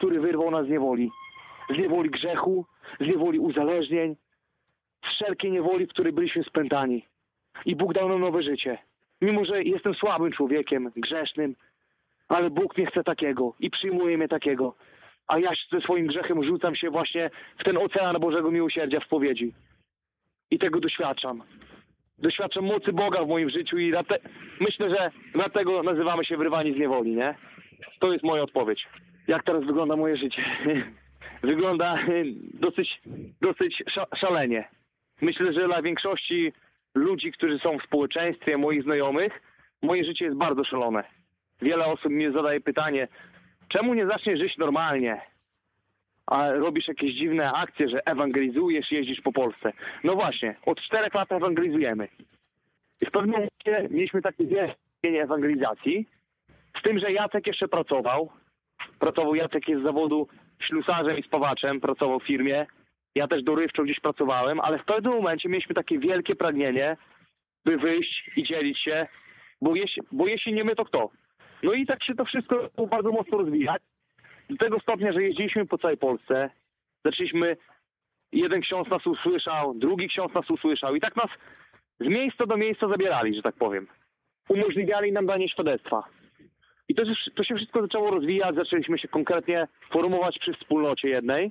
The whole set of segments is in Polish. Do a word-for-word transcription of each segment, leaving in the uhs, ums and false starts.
który wyrwał nas z niewoli. Z niewoli grzechu, z niewoli uzależnień, z wszelkiej niewoli, w której byliśmy spętani. I Bóg dał nam nowe życie. Mimo że jestem słabym człowiekiem, grzesznym, ale Bóg mnie chce takiego i przyjmuje mnie takiego. A ja ze swoim grzechem rzucam się właśnie w ten ocean Bożego miłosierdzia w spowiedzi. I tego doświadczam. Doświadczam mocy Boga w moim życiu i dlate... myślę, że dlatego nazywamy się wyrwani z niewoli, nie? To jest moja odpowiedź. Jak teraz wygląda moje życie? Wygląda dosyć, dosyć szalenie. Myślę, że dla większości ludzi, którzy są w społeczeństwie, moich znajomych, moje życie jest bardzo szalone. Wiele osób mi zadaje pytanie, czemu nie zaczniesz żyć normalnie, a robisz jakieś dziwne akcje, że ewangelizujesz, jeździsz po Polsce. No właśnie, od czterech lat ewangelizujemy. I w pewnym momencie mieliśmy takie wielkie ewangelizacji, z tym, że Jacek jeszcze pracował. Pracował Jacek jest z zawodu ślusarzem i spawaczem, pracował w firmie. Ja też dorywczo gdzieś pracowałem, ale w pewnym momencie mieliśmy takie wielkie pragnienie, by wyjść i dzielić się, bo jeśli, bo jeśli nie my, to kto? No i tak się to wszystko bardzo mocno rozwijać. Do tego stopnia, że jeździliśmy po całej Polsce. Zaczęliśmy, jeden ksiądz nas usłyszał, drugi ksiądz nas usłyszał i tak nas z miejsca do miejsca zabierali, że tak powiem. Umożliwiali nam danie świadectwa. I to, to się wszystko zaczęło rozwijać, zaczęliśmy się konkretnie formować przy wspólnocie jednej.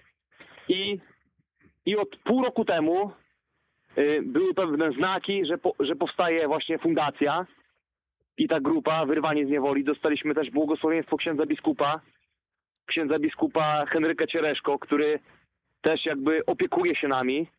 I, i od pół roku temu y, były pewne znaki, że, po, że powstaje właśnie fundacja i ta grupa Wyrwanie z niewoli. Dostaliśmy też błogosławieństwo księdza biskupa, księdza biskupa Henryka Ciereszko, który też jakby opiekuje się nami.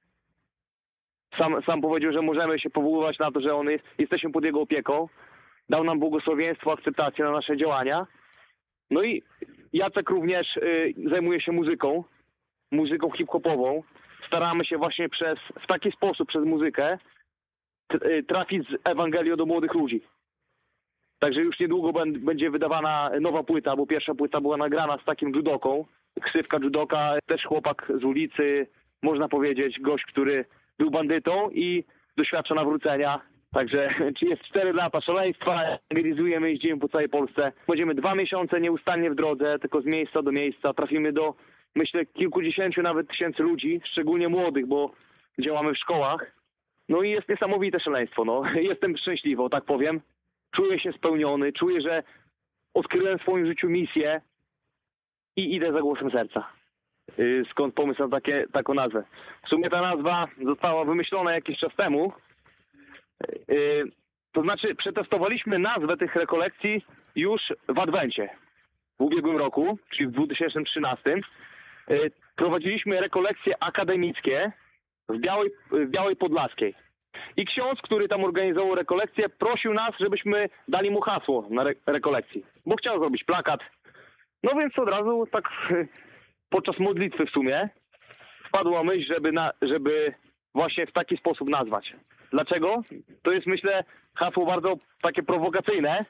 Sam, sam powiedział, że możemy się powoływać na to, że on jest, jesteśmy pod jego opieką. Dał nam błogosławieństwo, akceptację na nasze działania. No i Jacek również y, zajmuje się muzyką, muzyką hip-hopową. Staramy się właśnie przez, w taki sposób, przez muzykę t, trafić z Ewangelią do młodych ludzi. Także już niedługo b- będzie wydawana nowa płyta, bo pierwsza płyta była nagrana z takim judoką. Ksywka judoka, też chłopak z ulicy, można powiedzieć, gość, który był bandytą i doświadcza nawrócenia. Także czy jest cztery lata szaleństwa, ewangelizujemy, jeździmy po całej Polsce. Będziemy dwa miesiące nieustannie w drodze, tylko z miejsca do miejsca. Trafimy do, myślę, kilkudziesięciu nawet tysięcy ludzi, szczególnie młodych, bo działamy w szkołach. No i jest niesamowite szaleństwo. No. Jestem szczęśliwy, o tak powiem. Czuję się spełniony, czuję, że odkryłem w swoim życiu misję i idę za głosem serca. Skąd pomysł na takie, taką nazwę? W sumie ta nazwa została wymyślona jakiś czas temu. To znaczy przetestowaliśmy nazwę tych rekolekcji już w Adwencie w ubiegłym roku, czyli w dwa tysiące trzynastym. Prowadziliśmy rekolekcje akademickie w Białej, w Białej Podlaskiej. I ksiądz, który tam organizował rekolekcję, prosił nas, żebyśmy dali mu hasło na re- rekolekcji, bo chciał zrobić plakat. No więc od razu tak podczas modlitwy w sumie wpadła myśl, żeby, na, żeby właśnie w taki sposób nazwać. Dlaczego? To jest, myślę, hasło bardzo takie prowokacyjne,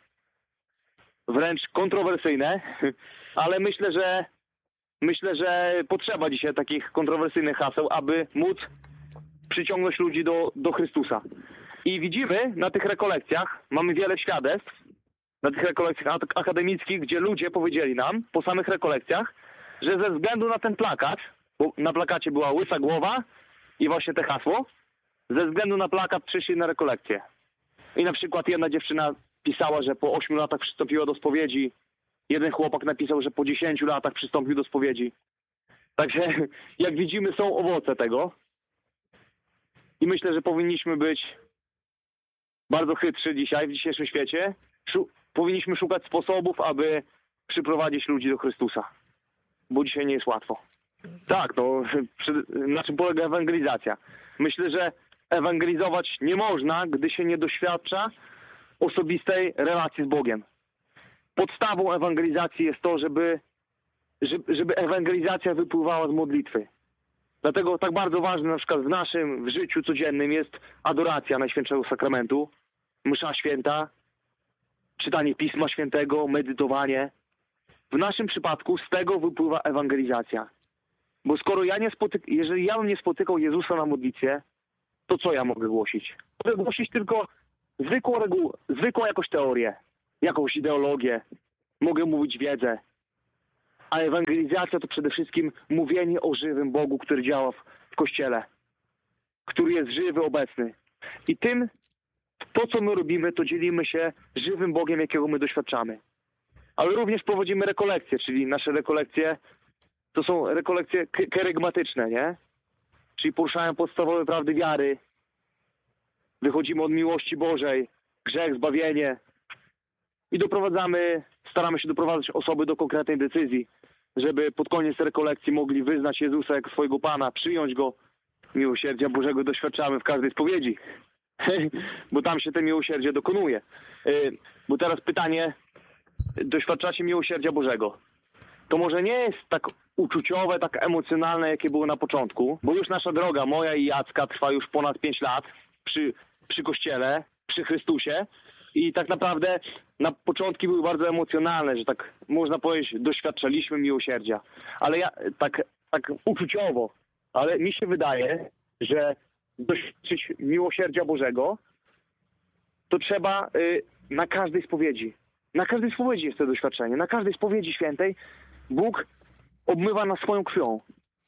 wręcz kontrowersyjne, ale myślę, że myślę, że potrzeba dzisiaj takich kontrowersyjnych haseł, aby móc przyciągnąć ludzi do, do Chrystusa. I widzimy na tych rekolekcjach, mamy wiele świadectw, na tych rekolekcjach akademickich, gdzie ludzie powiedzieli nam po samych rekolekcjach, że ze względu na ten plakat, bo na plakacie była łysa głowa i właśnie te hasło, ze względu na plakat przyszli na rekolekcję. I na przykład jedna dziewczyna pisała, że po ośmiu latach przystąpiła do spowiedzi. Jeden chłopak napisał, że po dziesięciu latach przystąpił do spowiedzi. Także jak widzimy, są owoce tego. I myślę, że powinniśmy być bardzo chytrzy dzisiaj w dzisiejszym świecie. Szu- powinniśmy szukać sposobów, aby przyprowadzić ludzi do Chrystusa. Bo dzisiaj nie jest łatwo. Tak, no, na czym polega ewangelizacja? Myślę, że ewangelizować nie można, gdy się nie doświadcza osobistej relacji z Bogiem. Podstawą ewangelizacji jest to, żeby, żeby, żeby ewangelizacja wypływała z modlitwy. Dlatego tak bardzo ważne na przykład w naszym w życiu codziennym jest adoracja Najświętszego Sakramentu, msza święta, czytanie Pisma Świętego, medytowanie. W naszym przypadku z tego wypływa ewangelizacja. Bo skoro ja nie spotyk- jeżeli ja bym nie spotykał Jezusa na modlitwie, to co ja mogę głosić? Mogę głosić tylko zwykłą regułę, zwykłą jakąś teorię, jakąś ideologię. Mogę mówić wiedzę. A ewangelizacja to przede wszystkim mówienie o żywym Bogu, który działa w, w Kościele, który jest żywy, obecny. I tym, to co my robimy, to dzielimy się żywym Bogiem, jakiego my doświadczamy. Ale również prowadzimy rekolekcje, czyli nasze rekolekcje to są rekolekcje kerygmatyczne, nie? Czyli poruszają podstawowe prawdy wiary. Wychodzimy od miłości Bożej, grzech, zbawienie i doprowadzamy, staramy się doprowadzać osoby do konkretnej decyzji, żeby pod koniec rekolekcji mogli wyznać Jezusa jako swojego Pana, przyjąć Go. Miłosierdzia Bożego doświadczamy w każdej spowiedzi, bo tam się te miłosierdzie dokonuje. Bo teraz pytanie, doświadczacie miłosierdzia Bożego? To może nie jest tak uczuciowe, tak emocjonalne, jakie było na początku, bo już nasza droga, moja i Jacka, trwa już ponad pięć lat przy, przy Kościele, przy Chrystusie i tak naprawdę na początki były bardzo emocjonalne, że tak można powiedzieć, doświadczaliśmy miłosierdzia, ale ja tak, tak uczuciowo, ale mi się wydaje, że doświadczyć miłosierdzia Bożego to trzeba y, na każdej spowiedzi. Na każdej spowiedzi jest to doświadczenie. Na każdej spowiedzi świętej Bóg obmywa nas swoją krwią.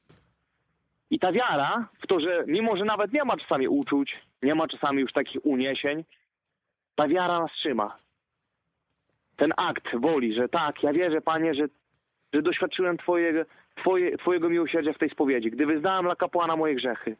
I ta wiara w to, że mimo, że nawet nie ma czasami uczuć, nie ma czasami już takich uniesień, ta wiara nas trzyma. Ten akt woli, że tak, ja wierzę, Panie, że, że doświadczyłem twojego, twoje, Twojego miłosierdzia w tej spowiedzi, gdy wyznałem dla kapłana moje grzechy.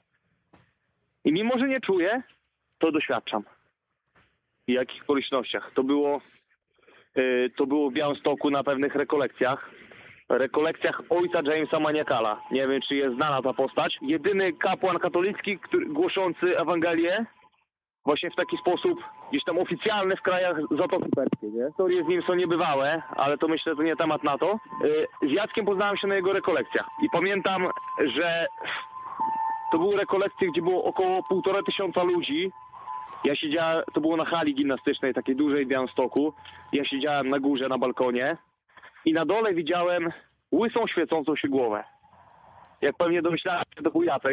I mimo, że nie czuję, to doświadczam. I w jakich okolicznościach? To było, yy, to było w Białymstoku na pewnych rekolekcjach. Rekolekcjach ojca Jamesa Maniakala. Nie wiem, czy jest znana ta postać. Jedyny kapłan katolicki, który, głoszący Ewangelię właśnie w taki sposób, gdzieś tam oficjalny w krajach Zatoki Perskiej, nie? Historie z nim są niebywałe, ale to myślę, że to nie temat na to. Yy, z Jackiem poznałem się na jego rekolekcjach. I pamiętam, że to były rekolekcje, gdzie było około półtora tysiąca ludzi. Ja siedziałem, to było na hali gimnastycznej, takiej dużej w Białymstoku. Ja siedziałem na górze, na balkonie i na dole widziałem łysą, świecącą się głowę. Jak pewnie domyślałem się, to był Jacek.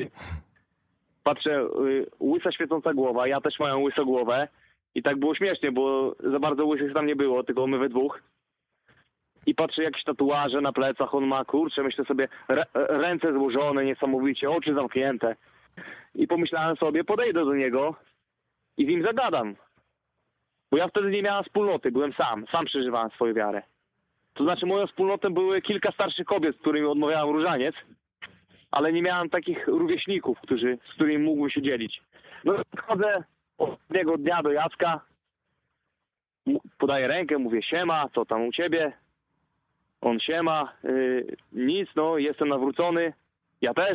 Patrzę, łysa, świecąca głowa, ja też mam łysą głowę. I tak było śmiesznie, bo za bardzo łysych tam nie było, tylko my we dwóch. I patrzę, jakieś tatuaże na plecach on ma, kurczę, myślę sobie, re, ręce złożone niesamowicie, oczy zamknięte. I pomyślałem sobie, podejdę do niego i z nim zagadam. Bo ja wtedy nie miałem wspólnoty, byłem sam, sam przeżywałem swoją wiarę. To znaczy moją wspólnotą były kilka starszych kobiet, z którymi odmawiałem różaniec, ale nie miałem takich rówieśników, którzy, z którymi mógłbym się dzielić. No podchodzę ostatniego dnia do Jacka, podaję rękę, mówię siema, co tam u ciebie? On siema, yy, nic, no jestem nawrócony, ja też.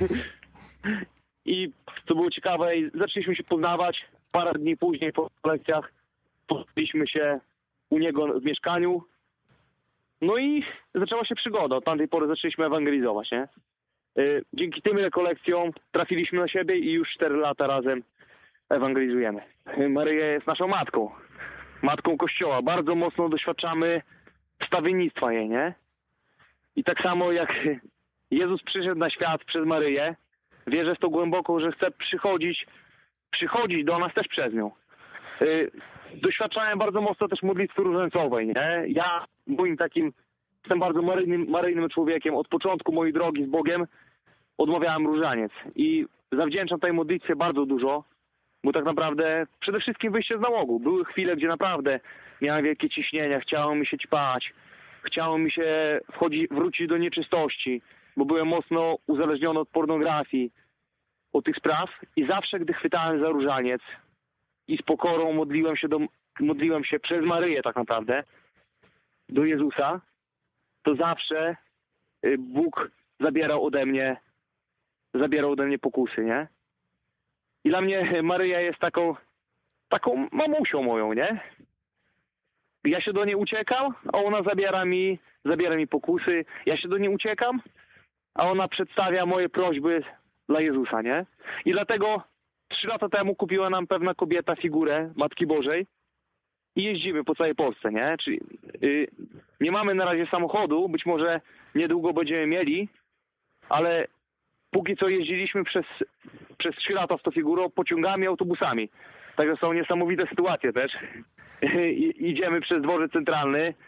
I co było ciekawe, zaczęliśmy się poznawać. Parę dni później po lekcjach poznaliśmy się u niego w mieszkaniu. No i zaczęła się przygoda. Od tamtej pory zaczęliśmy ewangelizować, nie? Yy, dzięki tym rekolekcjom trafiliśmy na siebie i już cztery lata razem ewangelizujemy. Maryja jest naszą matką. Matką Kościoła. Bardzo mocno doświadczamy wstawiennictwa jej, nie? I tak samo jak Jezus przyszedł na świat przez Maryję, wierzę w to głęboko, że chce przychodzić, przychodzić do nas też przez nią. Yy, doświadczałem bardzo mocno też modlitwy różańcowej, nie? Ja moim takim, jestem bardzo maryjnym, maryjnym człowiekiem. Od początku mojej drogi z Bogiem odmawiałem różaniec. I zawdzięczam tej modlitwie bardzo dużo, bo tak naprawdę przede wszystkim wyjście z nałogu. Były chwile, gdzie naprawdę miałem wielkie ciśnienia, chciało mi się ćpać, chciało mi się wchodzić, wrócić do nieczystości, bo byłem mocno uzależniony od pornografii, od tych spraw i zawsze, gdy chwytałem za różaniec i z pokorą modliłem się, do, modliłem się przez Maryję tak naprawdę do Jezusa, to zawsze Bóg zabierał ode mnie, zabierał ode mnie pokusy, nie? I dla mnie Maryja jest taką, taką mamusią moją, nie? Ja się do niej uciekam, a ona zabiera mi, zabiera mi pokusy. Ja się do niej uciekam, a ona przedstawia moje prośby dla Jezusa, nie? I dlatego trzy lata temu kupiła nam pewna kobieta figurę Matki Bożej i jeździmy po całej Polsce, nie? Czyli yy, nie mamy na razie samochodu, być może niedługo będziemy mieli, ale póki co jeździliśmy przez, przez trzy lata z tą figurą pociągami, autobusami. Także są niesamowite sytuacje też. I, idziemy przez dworzec centralny,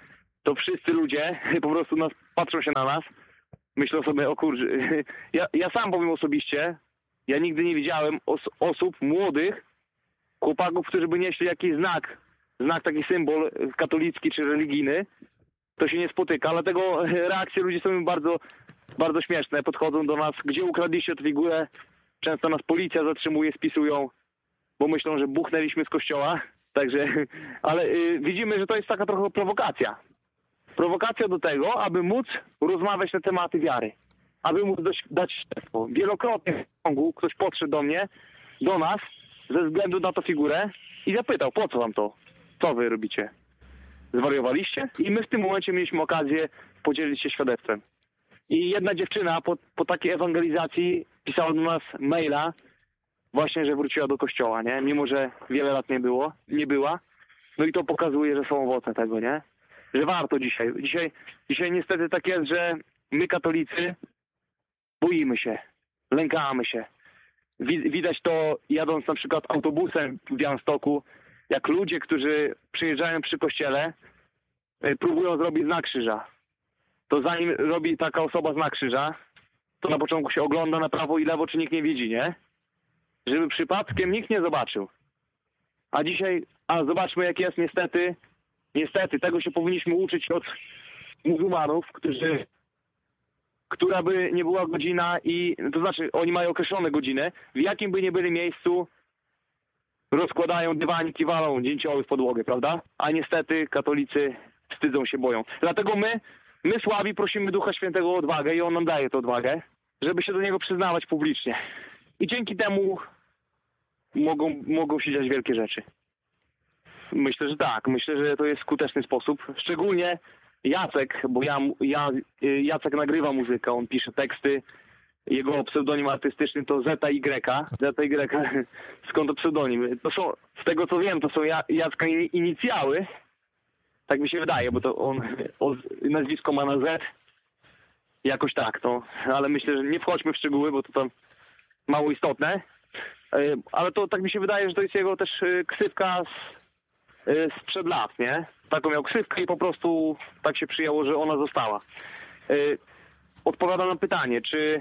to wszyscy ludzie po prostu nas, patrzą się na nas, myślą sobie, o kurczę, ja, ja sam powiem osobiście, ja nigdy nie widziałem os osób młodych, chłopaków, którzy by nieśli jakiś znak, znak taki symbol katolicki czy religijny, to się nie spotyka, dlatego reakcje ludzi są bardzo, bardzo śmieszne, podchodzą do nas, gdzie ukradliście tę figurę, często nas policja zatrzymuje, spisują, bo myślą, że buchnęliśmy z kościoła, także, ale y, widzimy, że to jest taka trochę prowokacja. Prowokacja do tego, aby móc rozmawiać na tematy wiary, aby móc dać, dać świadectwo. Wielokrotnie w ciągu ktoś podszedł do mnie, do nas, ze względu na tę figurę i zapytał, po co wam to? Co wy robicie? Zwariowaliście? I my w tym momencie mieliśmy okazję podzielić się świadectwem. I jedna dziewczyna po, po takiej ewangelizacji pisała do nas maila, właśnie, że wróciła do kościoła, nie? Mimo że wiele lat nie było, nie była. No i to pokazuje, że są owoce tego, nie? Że warto dzisiaj. Dzisiaj, dzisiaj niestety tak jest, że my katolicy boimy się, lękamy się. Widać to jadąc na przykład autobusem w Białymstoku, jak ludzie, którzy przyjeżdżają przy kościele, próbują zrobić znak krzyża. To zanim robi taka osoba znak krzyża, to na początku się ogląda na prawo i lewo, czy nikt nie widzi, nie? Żeby przypadkiem nikt nie zobaczył. A dzisiaj, a zobaczmy jak jest niestety, niestety, tego się powinniśmy uczyć od muzułmanów, którzy, która by nie była godzina i, to znaczy oni mają określone godziny, w jakim by nie byli miejscu, rozkładają dywaniki, walą dzięcioły w podłogę, prawda? A niestety katolicy wstydzą się, boją. Dlatego my, my słabi prosimy Ducha Świętego o odwagę i On nam daje tę odwagę, żeby się do Niego przyznawać publicznie. I dzięki temu mogą, mogą się dziać wielkie rzeczy. Myślę, że tak. Myślę, że to jest skuteczny sposób. Szczególnie Jacek, bo ja, ja, Jacek nagrywa muzykę, on pisze teksty. Jego pseudonim artystyczny to Zeta Y. Zeta Y. Skąd to pseudonim? To są, z tego co wiem, to są Jacka inicjały. Tak mi się wydaje, bo to on, on nazwisko ma na Z. Jakoś tak, to. Ale myślę, że nie wchodźmy w szczegóły, bo to tam mało istotne. Ale to tak mi się wydaje, że to jest jego też ksywka z, sprzed lat, nie? Taką miał ksywkę i po prostu tak się przyjęło, że ona została. Odpowiadam na pytanie, czy,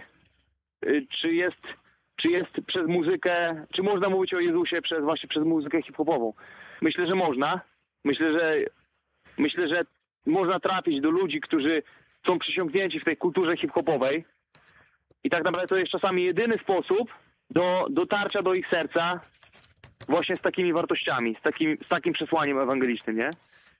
czy jest, czy jest przez muzykę, czy można mówić o Jezusie przez właśnie przez muzykę hip-hopową? Myślę, że można. Myślę, że myślę, że można trafić do ludzi, którzy są przysiągnięci w tej kulturze hip-hopowej i tak naprawdę to jest czasami jedyny sposób do dotarcia do ich serca właśnie z takimi wartościami, z takim, z takim przesłaniem ewangelicznym, nie?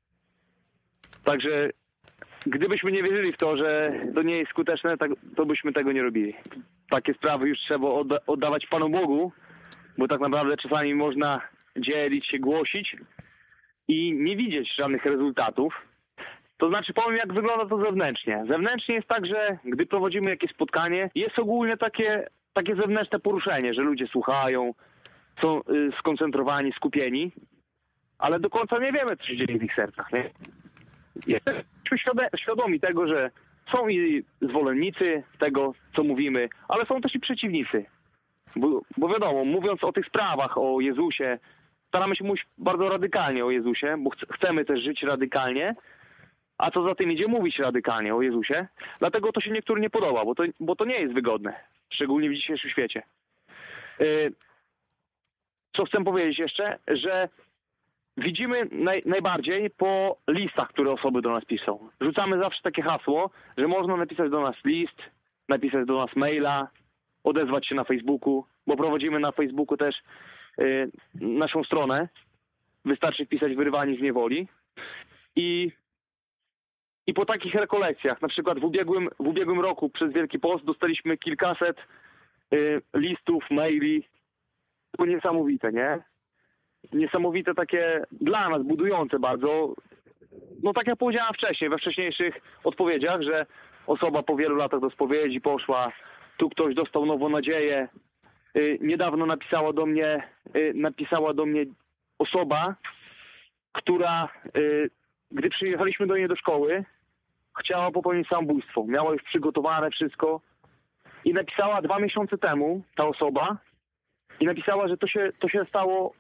Także gdybyśmy nie wierzyli w to, że to nie jest skuteczne, tak, to byśmy tego nie robili. Takie sprawy już trzeba odda oddawać Panu Bogu, bo tak naprawdę czasami można dzielić się, głosić i nie widzieć żadnych rezultatów. To znaczy powiem, jak wygląda to zewnętrznie. Zewnętrznie jest tak, że gdy prowadzimy jakieś spotkanie, jest ogólnie takie, takie zewnętrzne poruszenie, że ludzie słuchają, są y, skoncentrowani, skupieni, ale do końca nie wiemy, co się dzieje w ich sercach. Nie? Jesteśmy świadomi tego, że są i zwolennicy tego, co mówimy, ale są też i przeciwnicy. Bo, bo wiadomo, mówiąc o tych sprawach, o Jezusie, staramy się mówić bardzo radykalnie o Jezusie, bo ch chcemy też żyć radykalnie, a co za tym idzie, mówić radykalnie o Jezusie. Dlatego to się niektórym nie podoba, bo to, bo to nie jest wygodne, szczególnie w dzisiejszym świecie. Yy, co chcę powiedzieć jeszcze, że widzimy naj, najbardziej po listach, które osoby do nas piszą. Rzucamy zawsze takie hasło, że można napisać do nas list, napisać do nas maila, odezwać się na Facebooku, bo prowadzimy na Facebooku też yy, naszą stronę. Wystarczy wpisać Wyrwani z niewoli. I, i po takich rekolekcjach, na przykład w ubiegłym, w ubiegłym roku przez Wielki Post dostaliśmy kilkaset yy, listów, maili. To niesamowite, nie? Niesamowite takie dla nas, budujące bardzo. No tak jak powiedziałem wcześniej, we wcześniejszych odpowiedziach, że osoba po wielu latach do spowiedzi poszła, tu ktoś dostał nową nadzieję. Yy, niedawno napisała do mnie, yy, napisała do mnie osoba, która, yy, gdy przyjechaliśmy do niej do szkoły, chciała popełnić samobójstwo. Miała już przygotowane wszystko i napisała dwa miesiące temu ta osoba i napisała, że to się, to się stało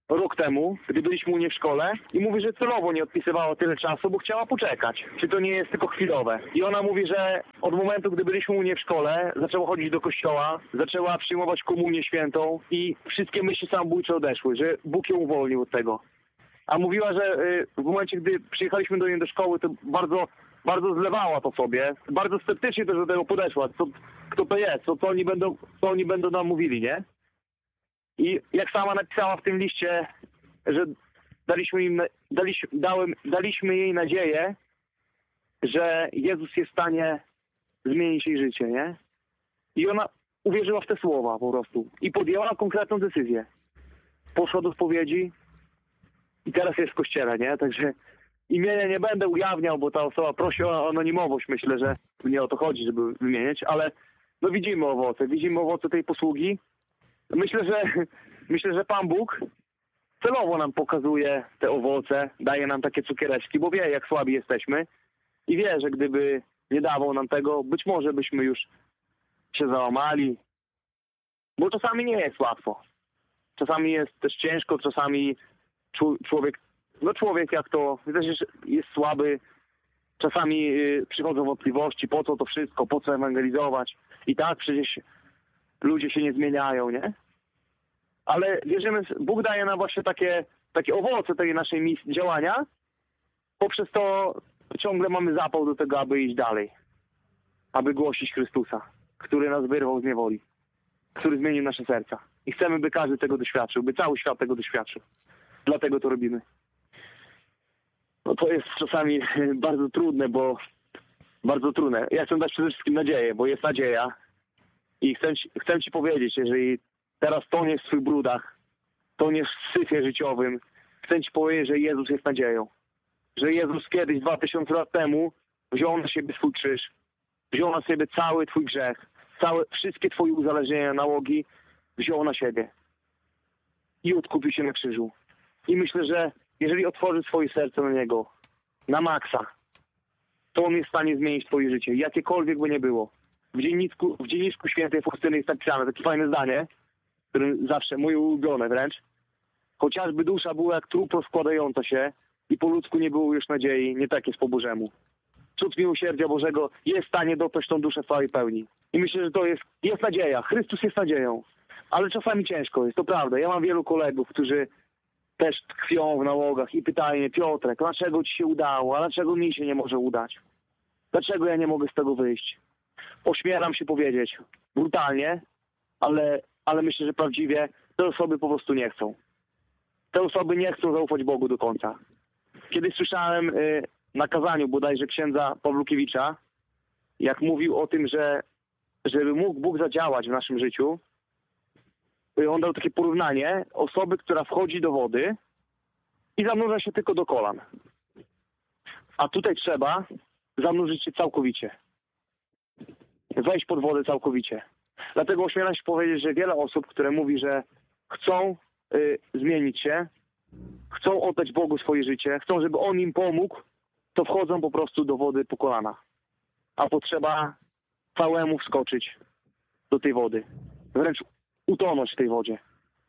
rok temu, gdy byliśmy u niej w szkole i mówi, że celowo nie odpisywała tyle czasu, bo chciała poczekać. Czy to nie jest tylko chwilowe? I ona mówi, że od momentu, gdy byliśmy u niej w szkole, zaczęła chodzić do kościoła, zaczęła przyjmować komunię świętą i wszystkie myśli samobójcze odeszły, że Bóg ją uwolnił od tego. A mówiła, że w momencie, gdy przyjechaliśmy do niej do szkoły, to bardzo, bardzo zlewała to sobie. Bardzo sceptycznie też do tego podeszła. Co, kto to jest? Co, co, oni będą, co oni będą nam mówili, nie? I jak sama napisała w tym liście, że daliśmy, im, daliśmy, dałem, daliśmy jej nadzieję, że Jezus jest w stanie zmienić jej życie, nie? I ona uwierzyła w te słowa po prostu. I podjęła konkretną decyzję. Poszła do spowiedzi i teraz jest w kościele, nie? Także imienia nie będę ujawniał, bo ta osoba prosi o anonimowość. Myślę, że nie o to chodzi, żeby wymieniać, ale no widzimy owoce. Widzimy owoce tej posługi. Myślę, że myślę, że Pan Bóg celowo nam pokazuje te owoce, daje nam takie cukiereczki, bo wie, jak słabi jesteśmy i wie, że gdyby nie dawał nam tego, być może byśmy już się załamali, bo czasami nie jest łatwo. Czasami jest też ciężko, czasami człowiek, no człowiek jak to, też jest słaby, czasami przychodzą wątpliwości, po co to wszystko, po co ewangelizować i tak przecież ludzie się nie zmieniają, nie? Ale wierzymy, Bóg daje nam właśnie takie, takie owoce tej naszej misji, działania. Poprzez to ciągle mamy zapał do tego, aby iść dalej. Aby głosić Chrystusa, który nas wyrwał z niewoli. Który zmienił nasze serca. I chcemy, by każdy tego doświadczył, by cały świat tego doświadczył. Dlatego to robimy. No to jest czasami bardzo trudne, bo... Bardzo trudne. Ja chcę dać przede wszystkim nadzieję, bo jest nadzieja. I chcę ci, chcę ci powiedzieć, jeżeli teraz toniesz w swych brudach, toniesz w syfie życiowym, chcę ci powiedzieć, że Jezus jest nadzieją. Że Jezus kiedyś, dwa tysiące lat temu, wziął na siebie swój krzyż, wziął na siebie cały twój grzech, całe, wszystkie twoje uzależnienia, nałogi, wziął na siebie. I odkupił się na krzyżu. I myślę, że jeżeli otworzysz swoje serce na Niego, na maksa, to On jest w stanie zmienić twoje życie, jakiekolwiek by nie było. W dzienniczku, w dzienniczku świętej Faustyny jest napisane takie fajne zdanie, które zawsze moje ulubione wręcz. Chociażby dusza była jak trup rozkładająca się i po ludzku nie było już nadziei, nie tak jest po Bożemu. Cud miłosierdzia Bożego jest w stanie dopaść tą duszę w całej pełni. I myślę, że to jest, jest nadzieja. Chrystus jest nadzieją. Ale czasami ciężko jest, to prawda. Ja mam wielu kolegów, którzy też tkwią w nałogach i pytają mnie: Piotrek, dlaczego ci się udało, a dlaczego mi się nie może udać? Dlaczego ja nie mogę z tego wyjść? Ośmielam się powiedzieć brutalnie, ale, ale myślę, że prawdziwie te osoby po prostu nie chcą. Te osoby nie chcą zaufać Bogu do końca. Kiedyś słyszałem y, na kazaniu bodajże księdza Pawlukiewicza, jak mówił o tym, że żeby mógł Bóg zadziałać w naszym życiu, y, on dał takie porównanie osoby, która wchodzi do wody i zanurza się tylko do kolan. A tutaj trzeba zanurzyć się całkowicie. Wejść pod wodę całkowicie. Dlatego ośmielam się powiedzieć, że wiele osób, które mówi, że chcą y, zmienić się, chcą oddać Bogu swoje życie, chcą, żeby On im pomógł, to wchodzą po prostu do wody po kolana. A potrzeba całemu wskoczyć do tej wody. Wręcz utonąć w tej wodzie.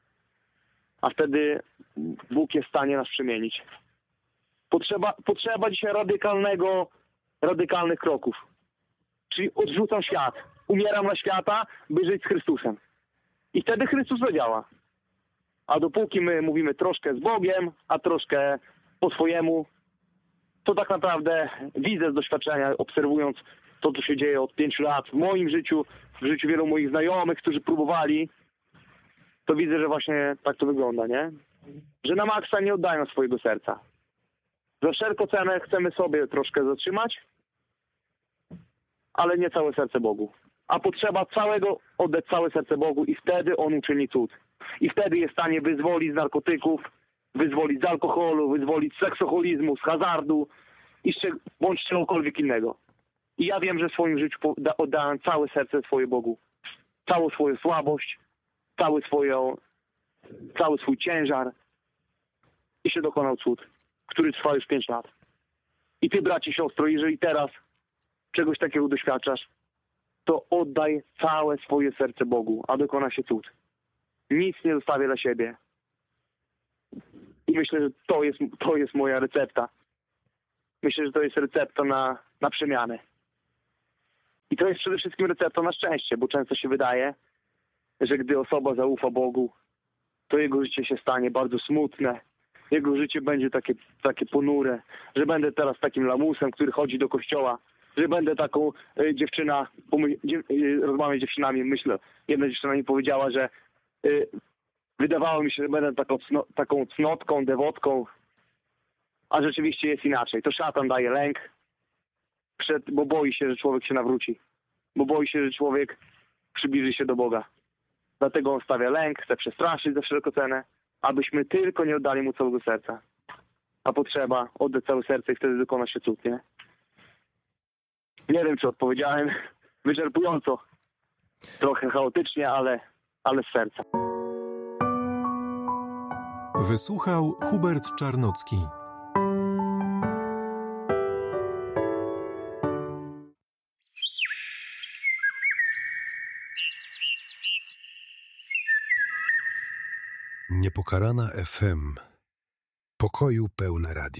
A wtedy Bóg jest w stanie nas przemienić. Potrzeba, potrzeba dzisiaj radykalnego, radykalnych kroków. Czyli odrzucam świat. Umieram na świata, by żyć z Chrystusem. I wtedy Chrystus zadziała. A dopóki my mówimy troszkę z Bogiem, a troszkę po swojemu, to tak naprawdę widzę z doświadczenia, obserwując to, co się dzieje od pięciu lat w moim życiu, w życiu wielu moich znajomych, którzy próbowali, to widzę, że właśnie tak to wygląda, nie? Że na maksa nie oddają swojego serca. Za wszelką cenę chcemy sobie troszkę zatrzymać, ale nie całe serce Bogu. A potrzeba całego oddać całe serce Bogu i wtedy On uczyni cud. I wtedy jest w stanie wyzwolić z narkotyków, wyzwolić z alkoholu, wyzwolić z seksoholizmu, z hazardu i z czeg- bądź czegokolwiek innego. I ja wiem, że w swoim życiu oddałem całe serce swoje Bogu. Całą swoją słabość, cały, swoją, cały swój ciężar i się dokonał cud, który trwa już pięć lat. I ty, bracie, siostro, jeżeli teraz czegoś takiego doświadczasz, to oddaj całe swoje serce Bogu, a dokona się cud. Nic nie zostawię dla siebie. myślę, że to jest, to jest moja recepta. Myślę, że to jest recepta na, na przemianę. I to jest przede wszystkim recepta na szczęście, bo często się wydaje, że gdy osoba zaufa Bogu, to jego życie się stanie bardzo smutne. Jego życie będzie takie, takie ponure, że będę teraz takim lamusem, który chodzi do kościoła, że będę taką y, dziewczyna, pomy- dziew- y, rozmawiam z dziewczynami, myślę, jedna dziewczyna mi powiedziała, że y, wydawało mi się, że będę taką, cno, taką cnotką, dewotką, a rzeczywiście jest inaczej. To szatan daje lęk, przed, bo boi się, że człowiek się nawróci, bo boi się, że człowiek przybliży się do Boga. Dlatego on stawia lęk, chce przestraszyć za wszelką cenę, abyśmy tylko nie oddali mu całego serca. A potrzeba oddać całe serce i wtedy dokona się cud, nie? Nie wiem, czy odpowiedziałem wyczerpująco. Trochę chaotycznie, ale, ale z serca. Wysłuchał Hubert Czarnocki. Niepokalana F M. Pokoju pełne radio.